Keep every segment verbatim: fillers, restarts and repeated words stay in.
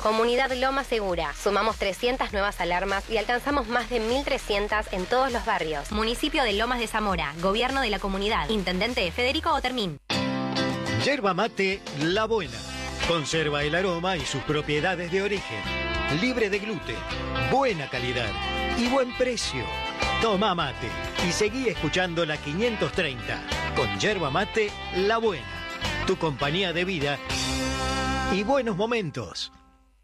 Comunidad Loma Segura. Sumamos trescientas nuevas alarmas y alcanzamos más de mil trescientas en todos los barrios. Municipio de Lomas de Zamora. Gobierno de la Comunidad. Intendente Federico Otermín. Yerba mate La Buena. Conserva el aroma y sus propiedades de origen. Libre de gluten, buena calidad y buen precio. Toma mate y seguí escuchando la quinientos treinta con Yerba Mate La Buena. Tu compañía de vida y buenos momentos.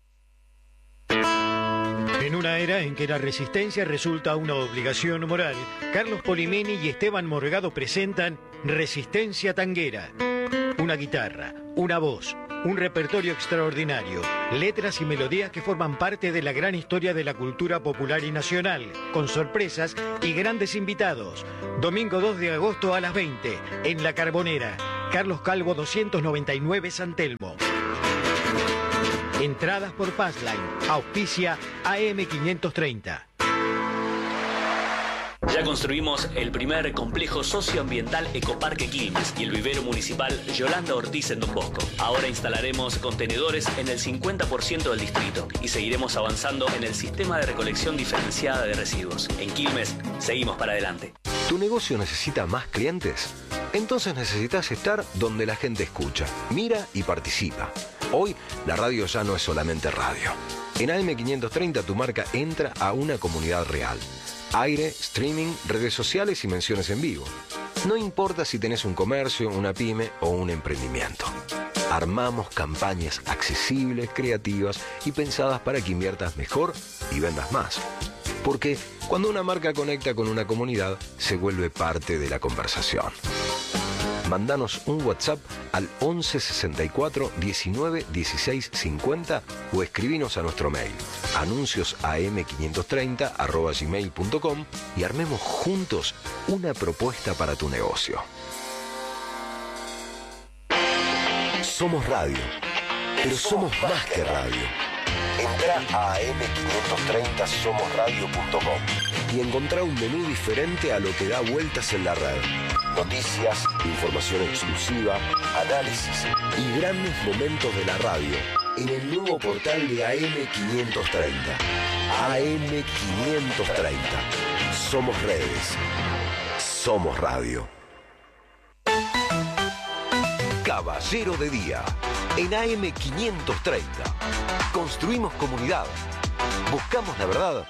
En una era en que la resistencia resulta una obligación moral, Carlos Polimeni y Esteban Morgado presentan Resistencia Tanguera. Una guitarra, una voz, un repertorio extraordinario, letras y melodías que forman parte de la gran historia de la cultura popular y nacional, con sorpresas y grandes invitados. Domingo dos de agosto a las veinte, en La Carbonera, Carlos Calvo doscientos noventa y nueve, San Telmo. Entradas por Passline, auspicia A M quinientos treinta. Ya construimos el primer complejo socioambiental Ecoparque Quilmes y el vivero municipal Yolanda Ortiz en Don Bosco. Ahora instalaremos contenedores en el cincuenta por ciento del distrito y seguiremos avanzando en el sistema de recolección diferenciada de residuos. En Quilmes, seguimos para adelante. ¿Tu negocio necesita más clientes? Entonces necesitas estar donde la gente escucha, mira y participa. Hoy, la radio ya no es solamente radio. En A M quinientos treinta tu marca entra a una comunidad real. Aire, streaming, redes sociales y menciones en vivo. No importa si tenés un comercio, una pyme o un emprendimiento. Armamos campañas accesibles, creativas y pensadas para que inviertas mejor y vendas más. Porque cuando una marca conecta con una comunidad, se vuelve parte de la conversación. Mándanos un WhatsApp al once sesenta y cuatro diecinueve dieciséis cincuenta o escribinos a nuestro mail anuncios a m quinientos treinta arroba gmail punto com y armemos juntos una propuesta para tu negocio. Somos radio, pero somos más que radio. Entra a a m quinientos treinta somos radio punto com y encontrá un menú diferente a lo que da vueltas en la red. Noticias, información exclusiva, análisis y grandes momentos de la radio en el nuevo portal de A M quinientos treinta. A M quinientos treinta. Somos redes. Somos radio. Caballero de Día. En A M quinientos treinta. Construimos comunidad. Buscamos la verdad.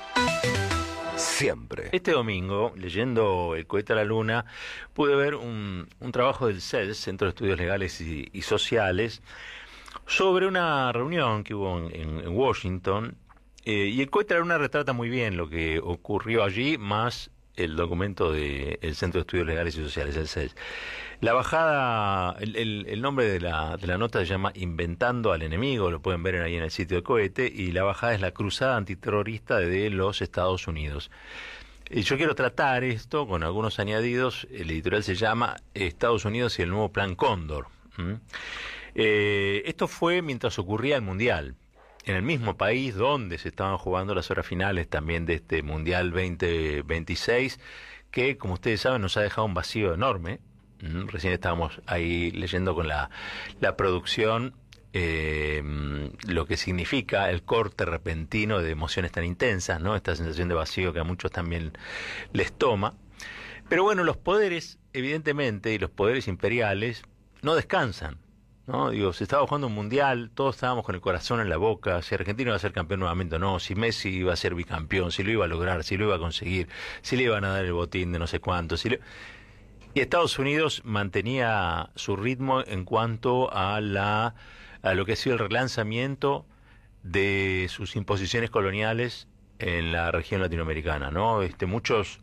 Siempre. Este domingo, leyendo El cohete a la luna, pude ver un, un trabajo del C E L S, Centro de Estudios Legales y, y Sociales, sobre una reunión que hubo en, en, en Washington, eh, y el cohete a la luna retrata muy bien lo que ocurrió allí, más el documento del Centro de Estudios Legales y Sociales, el C E L S. La bajada, el, el, el nombre de la, de la nota se llama Inventando al Enemigo, lo pueden ver ahí en el sitio del cohete, y la bajada es la cruzada antiterrorista de los Estados Unidos. Y yo quiero tratar esto con algunos añadidos. El editorial se llama Estados Unidos y el nuevo Plan Cóndor. ¿Mm? Eh, esto fue mientras ocurría el Mundial, en el mismo país donde se estaban jugando las horas finales también de este Mundial veinte veintiséis, que, como ustedes saben, nos ha dejado un vacío enorme. Mm, recién estábamos ahí leyendo con la, la producción eh, lo que significa el corte repentino de emociones tan intensas, ¿no? Esta sensación de vacío que a muchos también les toma. Pero bueno, los poderes, evidentemente, y los poderes imperiales no descansan, ¿no? Digo, se estaba jugando un mundial, todos estábamos con el corazón en la boca, si Argentina iba a ser campeón nuevamente o no, si Messi iba a ser bicampeón, si lo iba a lograr, si lo iba a conseguir, si le iban a dar el botín de no sé cuánto, si le... Y Estados Unidos mantenía su ritmo en cuanto a la a lo que ha sido el relanzamiento de sus imposiciones coloniales en la región latinoamericana, ¿no? Este, muchos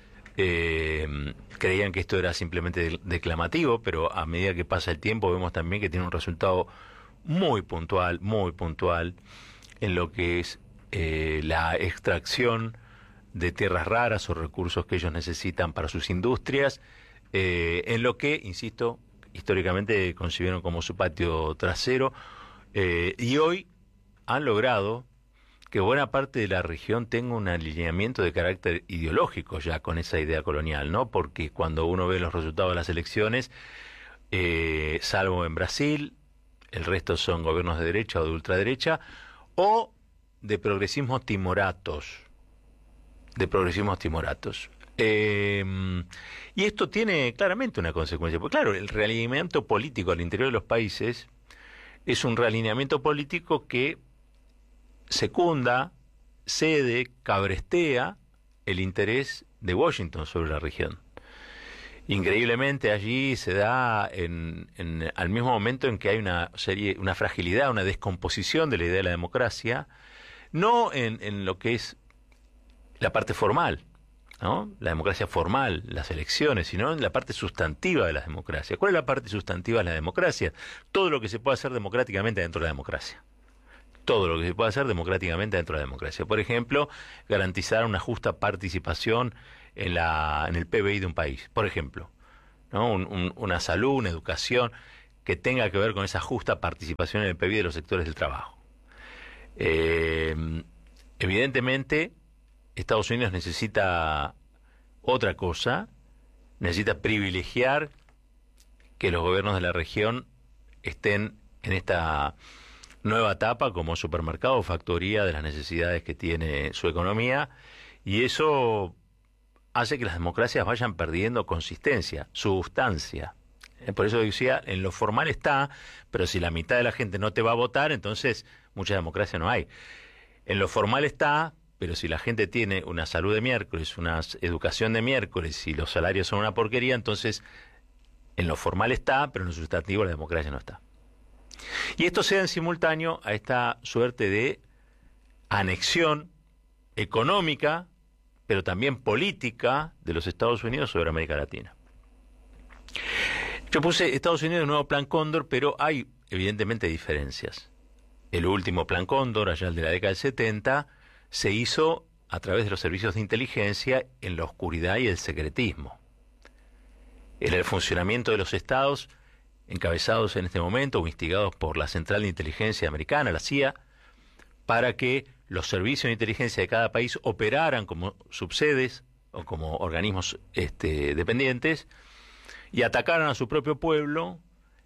eh, creían que esto era simplemente declamativo, pero a medida que pasa el tiempo vemos también que tiene un resultado muy puntual, muy puntual en lo que es eh, la extracción de tierras raras o recursos que ellos necesitan para sus industrias, eh, en lo que, insisto, históricamente concibieron como su patio trasero, eh, y hoy han logrado que buena parte de la región tenga un alineamiento de carácter ideológico ya con esa idea colonial, ¿no? Porque cuando uno ve los resultados de las elecciones, eh, salvo en Brasil, el resto son gobiernos de derecha o de ultraderecha, o de progresismos timoratos, de progresismos timoratos. Eh, y esto tiene claramente una consecuencia, porque claro, el realineamiento político al interior de los países es un realineamiento político que secunda, cede, cabrestea el interés de Washington sobre la región. Increíblemente allí se da en, en, al mismo momento en que hay una serie, una fragilidad, una descomposición de la idea de la democracia, no en, en lo que es la parte formal, ¿no? La democracia formal, las elecciones, sino en la parte sustantiva de la democracia. ¿Cuál es la parte sustantiva de la democracia? Todo lo que se puede hacer democráticamente dentro de la democracia. Todo lo que se puede hacer democráticamente dentro de la democracia. Por ejemplo, garantizar una justa participación en la en el P B I de un país, por ejemplo, ¿no? Un, un, una salud, una educación que tenga que ver con esa justa participación en el P B I de los sectores del trabajo. Eh, evidentemente, Estados Unidos necesita otra cosa, necesita privilegiar que los gobiernos de la región estén en esta nueva etapa como supermercado o factoría de las necesidades que tiene su economía, y eso hace que las democracias vayan perdiendo consistencia, sustancia. Por eso decía, en lo formal está, pero si la mitad de la gente no te va a votar, entonces mucha democracia no hay. En lo formal está, pero si la gente tiene una salud de miércoles, una educación de miércoles y los salarios son una porquería, entonces en lo formal está, pero en lo sustantivo la democracia no está. Y esto se da en simultáneo a esta suerte de anexión económica, pero también política de los Estados Unidos sobre América Latina. Yo puse Estados Unidos el nuevo Plan Cóndor, pero hay evidentemente diferencias. El último Plan Cóndor, allá el de la década del setenta, se hizo a través de los servicios de inteligencia en la oscuridad y el secretismo. Era el funcionamiento de los estados encabezados en este momento o instigados por la Central de Inteligencia Americana, la C I A, para que los servicios de inteligencia de cada país operaran como subsedes o como organismos este, dependientes y atacaran a su propio pueblo,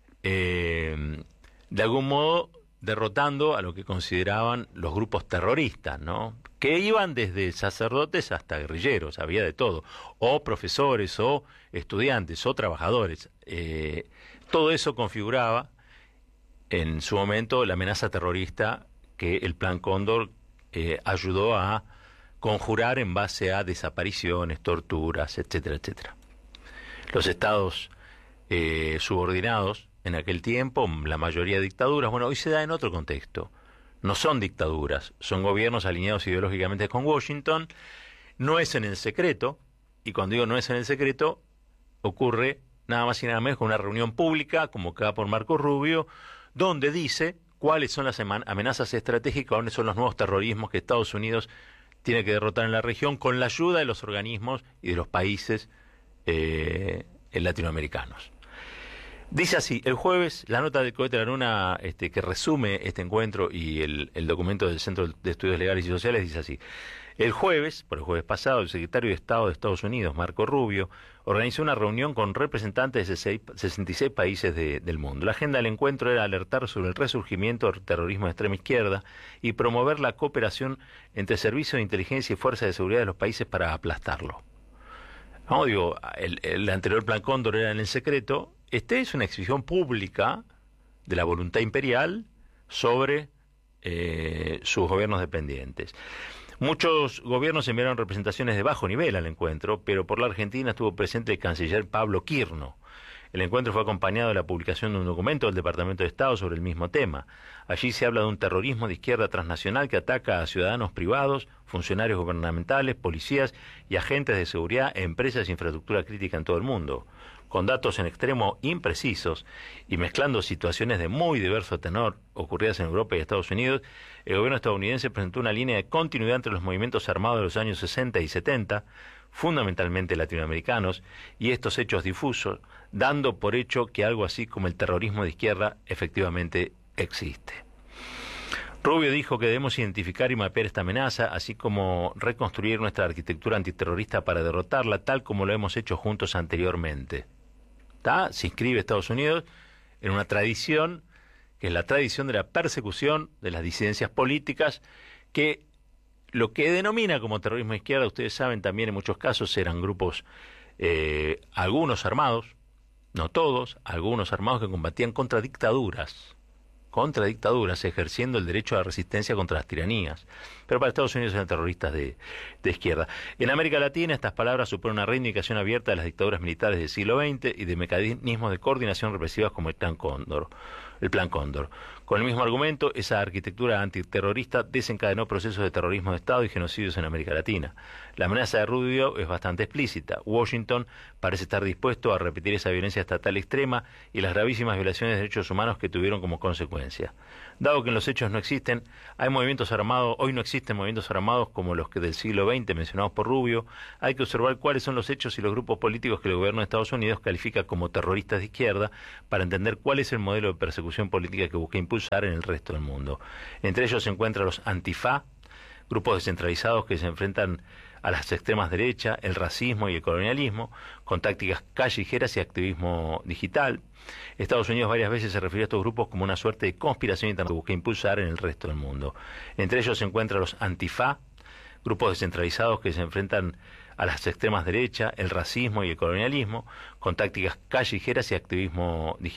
eh, de algún modo derrotando a lo que consideraban los grupos terroristas, ¿no? Que iban desde sacerdotes hasta guerrilleros, había de todo, o profesores, o estudiantes, o trabajadores. Eh, todo eso configuraba en su momento la amenaza terrorista que el Plan Cóndor eh, ayudó a conjurar en base a desapariciones, torturas, etcétera, etcétera. Los estados eh, subordinados en aquel tiempo, la mayoría de dictaduras, bueno, hoy se da en otro contexto. No son dictaduras, son gobiernos alineados ideológicamente con Washington, no es en el secreto, y cuando digo no es en el secreto, ocurre nada más y nada menos con una reunión pública convocada por Marco Rubio, donde dice cuáles son las amenazas estratégicas, cuáles son los nuevos terrorismos que Estados Unidos tiene que derrotar en la región con la ayuda de los organismos y de los países eh, latinoamericanos. Dice así, el jueves, la nota del cohete a la luna este, que resume este encuentro y el, el documento del Centro de Estudios Legales y Sociales dice así. El jueves, por el jueves pasado, el secretario de Estado de Estados Unidos, Marco Rubio, organizó una reunión con representantes de sesenta y seis países de, del mundo. La agenda del encuentro era alertar sobre el resurgimiento del terrorismo de extrema izquierda y promover la cooperación entre servicios de inteligencia y fuerzas de seguridad de los países para aplastarlo. No, digo, el, el anterior Plan Cóndor era en el secreto. Este es una exhibición pública de la voluntad imperial sobre eh, sus gobiernos dependientes. Muchos gobiernos enviaron representaciones de bajo nivel al encuentro, pero por la Argentina estuvo presente el canciller Pablo Quirno. El encuentro fue acompañado de la publicación de un documento del Departamento de Estado sobre el mismo tema. Allí se habla de un terrorismo de izquierda transnacional que ataca a ciudadanos privados, funcionarios gubernamentales, policías y agentes de seguridad, empresas e infraestructura crítica en todo el mundo. Con datos en extremo imprecisos y mezclando situaciones de muy diverso tenor ocurridas en Europa y Estados Unidos, el gobierno estadounidense presentó una línea de continuidad entre los movimientos armados de los años sesenta y setenta, fundamentalmente latinoamericanos, y estos hechos difusos, dando por hecho que algo así como el terrorismo de izquierda efectivamente existe. Rubio dijo que debemos identificar y mapear esta amenaza, así como reconstruir nuestra arquitectura antiterrorista para derrotarla, tal como lo hemos hecho juntos anteriormente. ¿Tá? Se inscribe Estados Unidos en una tradición que es la tradición de la persecución de las disidencias políticas, que lo que denomina como terrorismo de izquierda, ustedes saben, también en muchos casos eran grupos, eh, algunos armados, no todos, algunos armados que combatían contra dictaduras, contra dictaduras, ejerciendo el derecho a la resistencia contra las tiranías. Pero para Estados Unidos eran terroristas de, de izquierda. En América Latina estas palabras suponen una reivindicación abierta de las dictaduras militares del siglo veinte y de mecanismos de coordinación represivas como el Plan Cóndor. El Plan Cóndor. Con el mismo argumento, esa arquitectura antiterrorista desencadenó procesos de terrorismo de Estado y genocidios en América Latina. La amenaza de Rubio es bastante explícita. Washington parece estar dispuesto a repetir esa violencia estatal extrema y las gravísimas violaciones de derechos humanos que tuvieron como consecuencia. Dado que en los hechos no existen, hay movimientos armados, hoy no existen movimientos armados como los que del siglo veinte mencionados por Rubio, hay que observar cuáles son los hechos y los grupos políticos que el gobierno de Estados Unidos califica como terroristas de izquierda para entender cuál es el modelo de persecución política que busca impulsar en el resto del mundo. Entre ellos se encuentran los Antifa, grupos descentralizados que se enfrentan a las extremas derechas, el racismo y el colonialismo, con tácticas callejeras y activismo digital. Estados Unidos varias veces se refirió a estos grupos como una suerte de conspiración internacional que busca impulsar en el resto del mundo. Entre ellos se encuentran los Antifa, grupos descentralizados que se enfrentan a las extremas derechas, el racismo y el colonialismo, con tácticas callejeras y activismo digital.